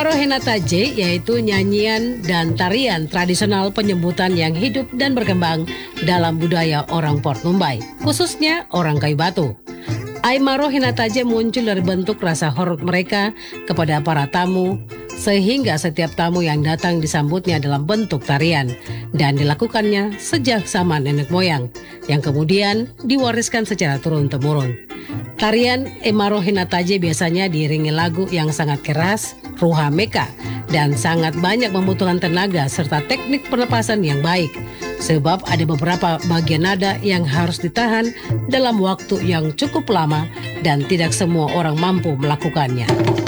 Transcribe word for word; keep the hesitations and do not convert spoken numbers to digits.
Marohenataje yaitu nyanyian dan tarian tradisional penyambutan yang hidup dan berkembang dalam budaya orang Port Mumbai, khususnya orang Kayu Batu. Ai Marohenataje muncul dari bentuk rasa hormat mereka kepada para tamu, sehingga setiap tamu yang datang disambutnya dalam bentuk tarian dan dilakukannya sejak zaman nenek moyang yang kemudian diwariskan secara turun-temurun. Tarian Marohenataje biasanya diiringi lagu yang sangat keras, ruha meka, dan sangat banyak membutuhkan tenaga serta teknik pernapasan yang baik, sebab ada beberapa bagian nada yang harus ditahan dalam waktu yang cukup lama dan tidak semua orang mampu melakukannya.